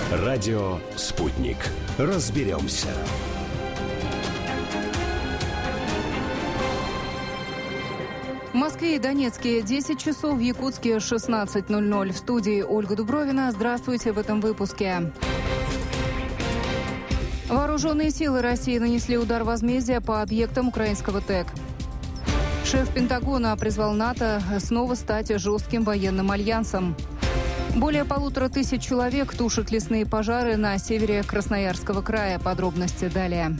Радио «Спутник». Разберемся. В Москве и Донецке 10 часов, в Якутске 16:00. В студии Ольга Дубровина. Здравствуйте в этом выпуске. Вооруженные силы России нанесли удар возмездия по объектам украинского ТЭК. Шеф Пентагона призвал НАТО снова стать жестким военным альянсом. Более 1500 человек тушат лесные пожары на севере Красноярского края. Подробности далее.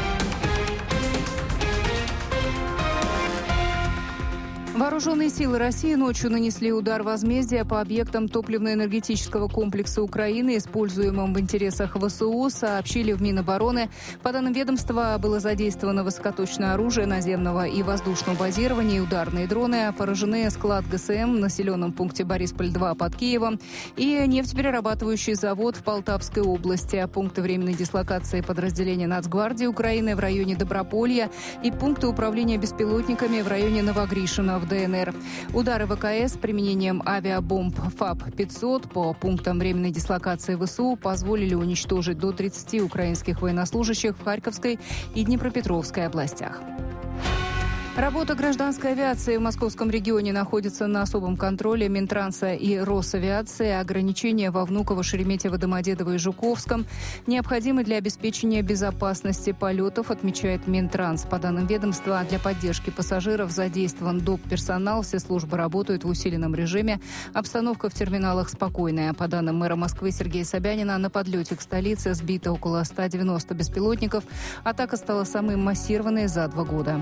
Вооруженные силы России ночью нанесли удар возмездия по объектам топливно-энергетического комплекса Украины, используемым в интересах ВСУ, сообщили в Минобороны. По данным ведомства, было задействовано высокоточное оружие наземного и воздушного базирования и ударные дроны. Поражены склад ГСМ в населенном пункте Борисполь-2 под Киевом и нефтеперерабатывающий завод в Полтавской области. Пункты временной дислокации подразделения Нацгвардии Украины в районе Доброполья и пункты управления беспилотниками в районе Новогришина в ДНР. Удары ВКС с применением авиабомб ФАБ-500 по пунктам временной дислокации ВСУ позволили уничтожить до 30 украинских военнослужащих в Харьковской и Днепропетровской областях. Работа гражданской авиации в московском регионе находится на особом контроле Минтранса и Росавиации. Ограничения во Внуково, Шереметьево, Домодедово и Жуковском необходимы для обеспечения безопасности полетов, отмечает Минтранс. По данным ведомства, для поддержки пассажиров задействован доп-персонал, все службы работают в усиленном режиме, обстановка в терминалах спокойная. По данным мэра Москвы Сергея Собянина, на подлете к столице сбито около 190 беспилотников. Атака стала самой массированной за 2 года.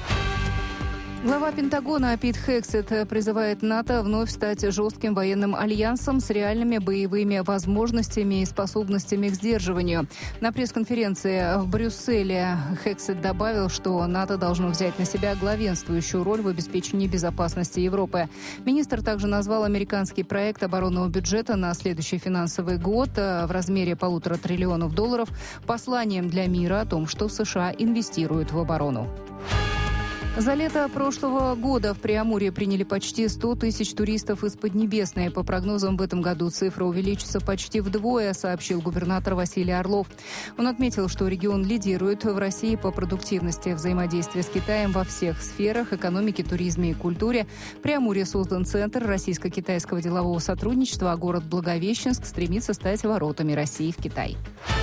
Глава Пентагона Пит Хексет призывает НАТО вновь стать жестким военным альянсом с реальными боевыми возможностями и способностями к сдерживанию. На пресс-конференции в Брюсселе Хексет добавил, что НАТО должно взять на себя главенствующую роль в обеспечении безопасности Европы. Министр также назвал американский проект оборонного бюджета на следующий финансовый год в размере $1,5 триллиона посланием для мира о том, что США инвестируют в оборону. За лето прошлого года в Преамурье приняли почти 100 тысяч туристов из Поднебесной. По прогнозам, в этом году цифра увеличится почти вдвое, сообщил губернатор Василий Орлов. Он отметил, что регион лидирует в России по продуктивности взаимодействия с Китаем во всех сферах экономики, туризме и культуре. В Преамурье создан Центр российско-китайского делового сотрудничества, а город Благовещенск стремится стать воротами России в Китай.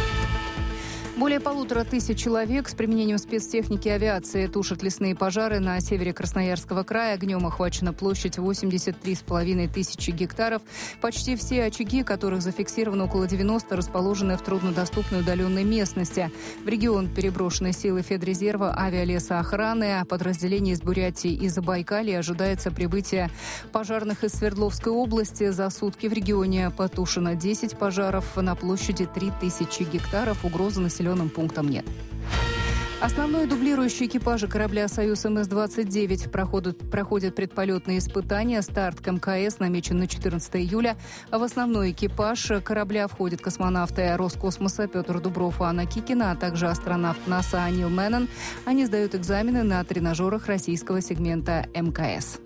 Более 1500 человек с применением спецтехники и авиации тушат лесные пожары на севере Красноярского края. Огнем охвачена площадь 83,5 тысячи гектаров. Почти все очаги, которых зафиксировано около 90, расположены в труднодоступной удаленной местности. В регион переброшены силы Федрезерва, авиалесоохраны, а подразделений из Бурятии и Забайкалья ожидается прибытие пожарных из Свердловской области. За сутки в регионе потушено 10 пожаров на площади 3000 гектаров. Угрозы населенным пунктам нет. Основной дублирующий экипажи корабля «Союз МС-29» проходят предполетные испытания. Старт к МКС намечен на 14 июля. В основной экипаж корабля входят космонавты Роскосмоса Петр Дубров и Анна Кикина, а также астронавт НАСА Нил Меннон. Они сдают экзамены на тренажерах российского сегмента МКС.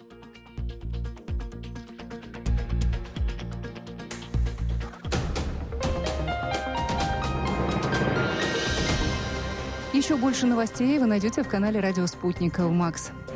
Еще больше новостей вы найдете в канале «Радио Спутник» в МАКС.